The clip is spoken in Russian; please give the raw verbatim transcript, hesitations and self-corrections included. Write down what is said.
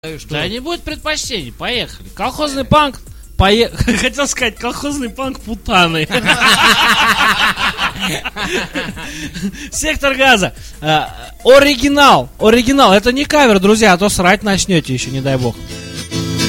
Что? Да не будет предпочтений, поехали. Колхозный панк, поехали. Хотел сказать, колхозный панк путаны. Сектор газа. Оригинал, оригинал, это не кавер, друзья, а то срать начнете еще, не дай бог.